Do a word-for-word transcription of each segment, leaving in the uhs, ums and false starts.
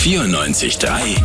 vierundneunzig Komma drei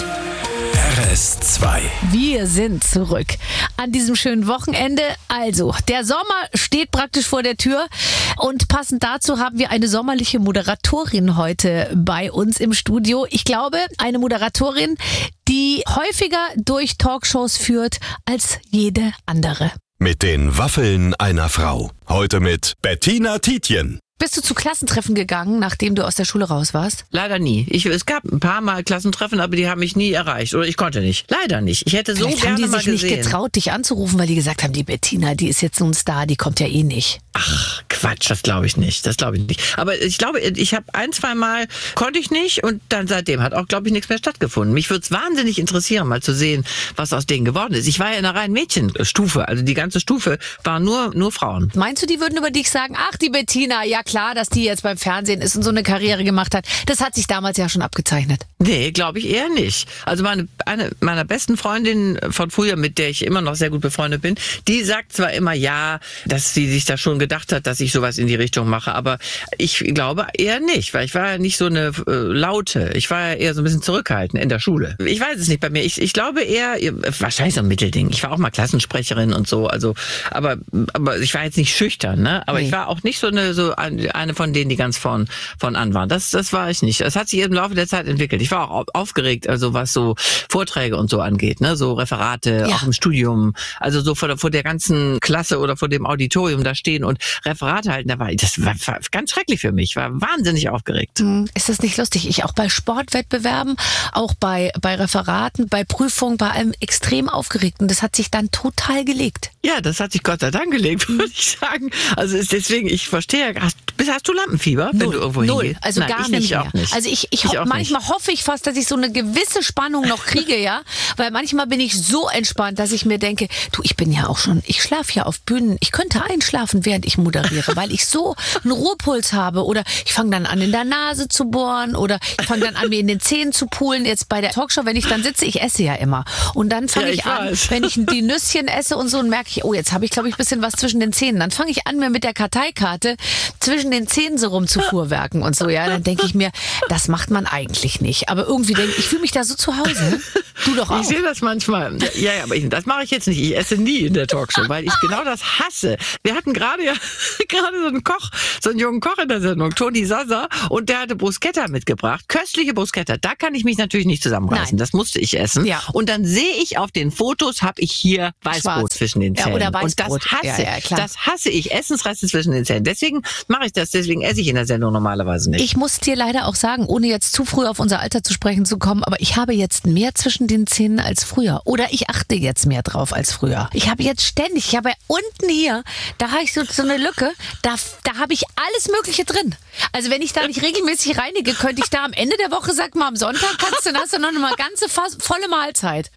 R S zwei. Wir sind zurück an diesem schönen Wochenende. Also, der Sommer steht praktisch vor der Tür und passend dazu haben wir eine sommerliche Moderatorin heute bei uns im Studio. Ich glaube, eine Moderatorin, die häufiger durch Talkshows führt als jede andere. Mit den Waffeln einer Frau. Heute mit Bettina Tietjen. Bist du zu Klassentreffen gegangen, nachdem du aus der Schule raus warst? Leider nie. Ich, es gab ein paar Mal Klassentreffen, aber die haben mich nie erreicht. Oder ich konnte nicht. Leider nicht. Ich hätte so Vielleicht gerne haben die mal sich gesehen. nicht getraut, dich anzurufen, weil die gesagt haben, die Bettina, die ist jetzt so ein Star, die kommt ja eh nicht. Ach, Quatsch, das glaube ich nicht. Das glaube ich nicht. Aber ich glaube, ich habe ein, zwei Mal konnte ich nicht und dann seitdem hat auch, glaube ich, nichts mehr stattgefunden. Mich würde es wahnsinnig interessieren, mal zu sehen, was aus denen geworden ist. Ich war ja in einer reinen Mädchenstufe. Also die ganze Stufe waren nur, nur Frauen. Meinst du, die würden über dich sagen, ach, die Bettina, ja klar, dass die jetzt beim Fernsehen ist und so eine Karriere gemacht hat. Das hat sich damals ja schon abgezeichnet. Nee, glaube ich eher nicht. Also meine, eine meiner besten Freundinnen von früher, mit der ich immer noch sehr gut befreundet bin, die sagt zwar immer ja, dass sie sich da schon gedacht hat, dass ich sowas in die Richtung mache, aber ich glaube eher nicht, weil ich war ja nicht so eine äh, laute, ich war ja eher so ein bisschen zurückhaltend in der Schule. Ich weiß es nicht bei mir. Ich, ich glaube eher, wahrscheinlich so ein Mittelding. Ich war auch mal Klassensprecherin und so, also, aber, aber ich war jetzt nicht schüchtern, ne? Aber nee. Ich war auch nicht so eine, so eine von denen, die ganz von, von an waren. Das, das war ich nicht. Das hat sich im Laufe der Zeit entwickelt. Ich war auch aufgeregt, also was so Vorträge und so angeht, ne? So Referate, ja. Auch im Studium, also so vor der, vor der ganzen Klasse oder vor dem Auditorium da stehen und Referate halten, da war, das war, war ganz schrecklich für mich. Ich war wahnsinnig aufgeregt. Ist das nicht lustig? Ich auch bei Sportwettbewerben, auch bei, bei Referaten, bei Prüfungen, bei allem extrem aufgeregt und das hat sich dann total gelegt. Ja, das hat sich Gott sei Dank gelegt, würde ich sagen. Also ist deswegen, ich verstehe, hast, hast du Lampenfieber, wenn Null, du irgendwo null, hingehst? also Nein, gar ich nicht mehr. Auch nicht. Also ich, ich, ich ho- manchmal nicht. hoffe ich fast, dass ich so eine gewisse Spannung noch kriege, ja, weil manchmal bin ich so entspannt, dass ich mir denke, du, ich bin ja auch schon, ich schlafe ja auf Bühnen, ich könnte einschlafen, während ich moderiere, weil ich so einen Ruhepuls habe oder ich fange dann an, in der Nase zu bohren oder ich fange dann an, mir in den Zähnen zu poolen. Jetzt bei der Talkshow, wenn ich dann sitze, ich esse ja immer und dann fange ja, ich, ich an, weiß. wenn ich die Nüsschen esse und so und merke ich, oh, jetzt habe ich, glaube ich, ein bisschen was zwischen den Zähnen. Dann fange ich an, mir mit der Karteikarte zwischen den Zähnen so rumzufuhrwerken und so, ja, dann denke ich mir, das macht man eigentlich nicht. Aber irgendwie denke ich, ich fühle mich da so zu Hause. Du doch auch. Ich sehe das manchmal. Ja, ja, aber ich, das mache ich jetzt nicht. Ich esse nie in der Talkshow, weil ich genau das hasse. Wir hatten gerade ja gerade so einen Koch, so einen jungen Koch in der Sendung, Toni Sasa, und der hatte Bruschetta mitgebracht. Köstliche Bruschetta. Da kann ich mich natürlich nicht zusammenreißen. Nein. Das musste ich essen. Ja. Und dann sehe ich auf den Fotos, habe ich hier Weißbrot Schwarz. zwischen den Zähnen. Ja, oder und das Weißbrot. hasse, Ja, ja, klar. das hasse ich. Essensreste zwischen den Zähnen. Deswegen mache ich das. Deswegen esse ich in der Sendung normalerweise nicht. Ich muss dir leider auch sagen, ohne jetzt zu früh auf unser Alter zu sprechen zu kommen, aber ich habe jetzt mehr zwischen den Zähnen als früher. Oder ich achte jetzt mehr drauf als früher. Ich habe jetzt ständig, ich habe unten hier, da habe ich so, so eine Lücke, da, da habe ich alles Mögliche drin. Also wenn ich da nicht regelmäßig reinige, könnte ich da am Ende der Woche, sag mal, am Sonntag kannst du, dann hast du noch eine ganze Fass, volle Mahlzeit.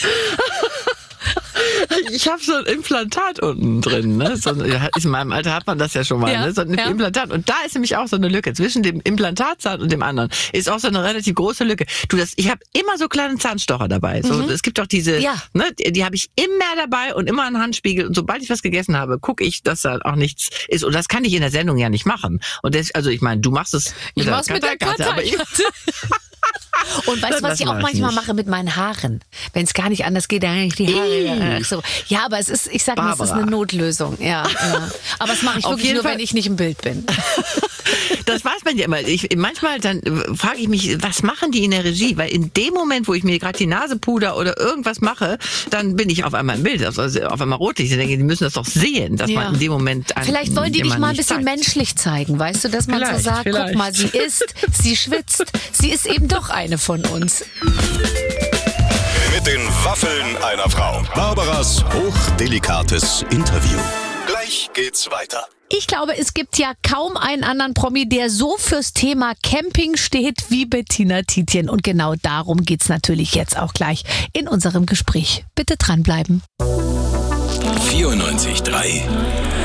Ich habe so ein Implantat unten drin. Ne? So, in meinem Alter hat man das ja schon mal. Ja, ne? So ein ja. Implantat. Und da ist nämlich auch so eine Lücke. Zwischen dem Implantatzahn und dem anderen ist auch so eine relativ große Lücke. Du, das, ich habe immer so kleine Zahnstocher dabei. So, Mhm. es gibt auch diese, Ja. ne, die, die habe ich immer dabei und immer einen Handspiegel. Und sobald ich was gegessen habe, gucke ich, dass da auch nichts ist. Und das kann ich in der Sendung ja nicht machen. Und das, also ich meine, du machst es mit Ich der mach's mit der Karteikarte, aber ich, Und weißt du, was Das ich auch mach ich manchmal nicht. mache mit meinen Haaren? Wenn es gar nicht anders geht, dann ich die Haare. Ach so. Ja, aber es ist, ich sag mal, es ist Barbara. eine Notlösung. Ja, ja. Aber das mache ich Auf wirklich jeden nur, Fall. wenn ich nicht im Bild bin. Das weiß man ja immer. Ich, manchmal dann frage ich mich, was machen die in der Regie? Weil in dem Moment, wo ich mir gerade die Nase puder oder irgendwas mache, dann bin ich auf einmal im Bild, also auf einmal rotlich. Ich denke, die müssen das doch sehen, dass Ja. man in dem Moment einen, Vielleicht wollen die dich mal ein nicht bisschen zeigt. menschlich zeigen, weißt du, dass man so Vielleicht, sagt, vielleicht. guck mal, sie isst, sie schwitzt, sie ist eben doch eine von uns. Mit den Waffeln einer Frau. Barbaras hochdelikates Interview. Gleich geht's weiter. Ich glaube, es gibt ja kaum einen anderen Promi, der so fürs Thema Camping steht wie Bettina Tietjen. Und genau darum geht's natürlich jetzt auch gleich in unserem Gespräch. Bitte dranbleiben. vierundneunzig Komma drei